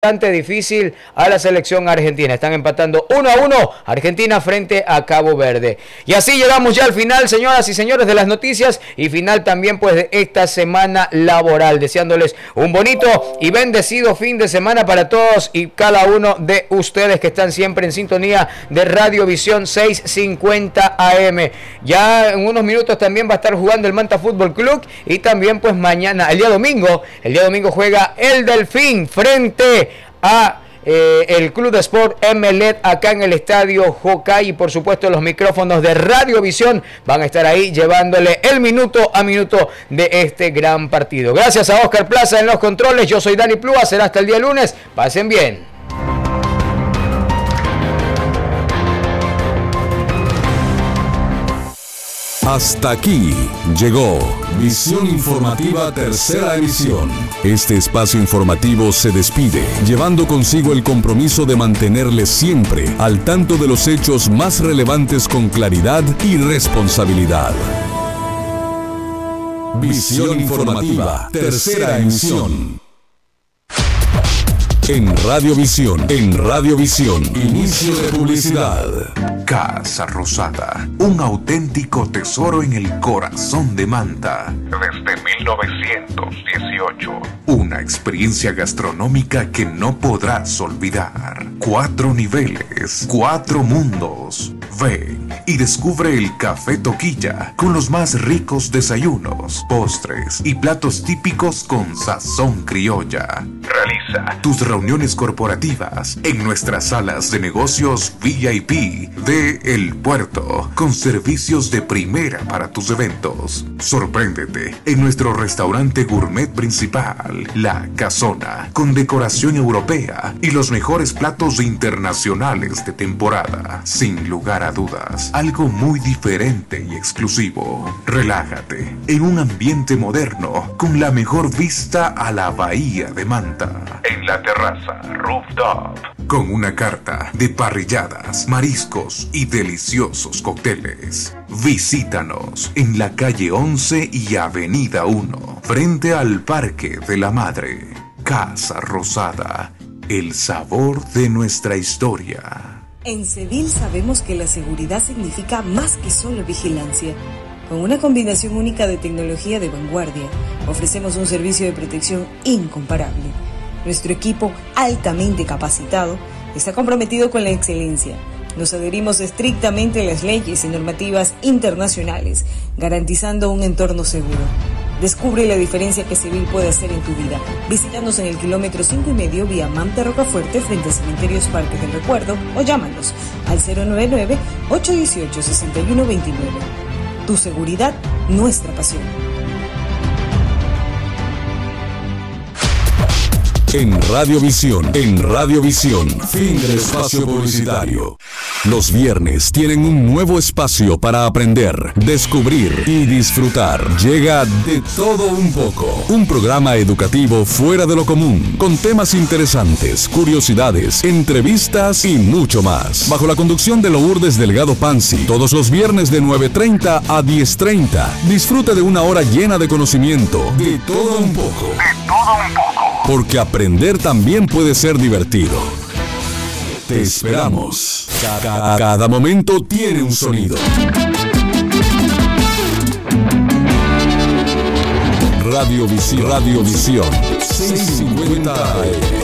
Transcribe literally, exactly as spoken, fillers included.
bastante difícil a la selección argentina. Están empatando uno a uno Argentina frente a Cabo Verde. Y así llegamos ya al final, señoras y señores, de las noticias y final también pues de esta semana laboral, deseándoles un bonito y bendecido fin de semana para todos y cada uno de ustedes que están siempre en sintonía de Radiovisión seiscientos cincuenta A M. Ya en unos minutos también va a estar jugando el Manta Fútbol Club y también pues mañana, el día domingo, el día domingo juega el Delfín frente a eh, el Club de Sport Emelec acá en el Estadio Jocay, y por supuesto los micrófonos de Radiovisión van a estar ahí llevándole el minuto a minuto de este gran partido. Gracias a Oscar Plaza en los controles, yo soy Dani Plúa, será hasta el día lunes, pasen bien. Hasta aquí llegó Visión Informativa Tercera Emisión. Este espacio informativo se despide, llevando consigo el compromiso de mantenerles siempre al tanto de los hechos más relevantes con claridad y responsabilidad. Visión Informativa Tercera Emisión. En Radiovisión, en Radiovisión, inicio de publicidad. Casa Rosada, un auténtico tesoro en el corazón de Manta. Desde mil novecientos dieciocho. Una experiencia gastronómica que no podrás olvidar. Cuatro niveles, cuatro mundos. Ven y descubre el Café Toquilla con los más ricos desayunos, postres y platos típicos con sazón criolla. Realiza tus reuniones corporativas en nuestras salas de negocios V I P de El Puerto, con servicios de primera para tus eventos. Sorpréndete en nuestro restaurante gourmet principal, La Casona, con decoración europea y los mejores platos internacionales de temporada. Sin lugar a dudas, algo muy diferente y exclusivo. Relájate en un ambiente moderno con la mejor vista a la bahía de Manta. En la terraza Rooftop, con una carta de parrilladas, mariscos y deliciosos cócteles. Visítanos en la calle once y avenida uno, frente al Parque de la Madre. Casa Rosada, el sabor de nuestra historia. En Cedil sabemos que la seguridad significa más que solo vigilancia. Con una combinación única de tecnología de vanguardia, ofrecemos un servicio de protección incomparable. Nuestro equipo, altamente capacitado, está comprometido con la excelencia. Nos adherimos estrictamente a las leyes y normativas internacionales, garantizando un entorno seguro. Descubre la diferencia que Cedil puede hacer en tu vida. Visítanos en el kilómetro cinco y medio vía Manta Rocafuerte frente a Cementerios Parque del Recuerdo o llámanos al cero nueve nueve, ocho uno ocho, seis uno dos nueve. Tu seguridad, nuestra pasión. En Radiovisión, en Radiovisión, fin del espacio publicitario. Los viernes tienen un nuevo espacio para aprender, descubrir y disfrutar. Llega De Todo Un Poco, un programa educativo fuera de lo común, con temas interesantes, curiosidades, entrevistas y mucho más. Bajo la conducción de Lourdes Delgado Pansi, todos los viernes de nueve treinta a diez treinta. Disfruta de una hora llena de conocimiento. De todo un poco. De todo un poco. Porque aprender también puede ser divertido. Te esperamos. Cada, cada momento tiene un sonido. Radiovisión, Radiovisión seiscientos cincuenta A M.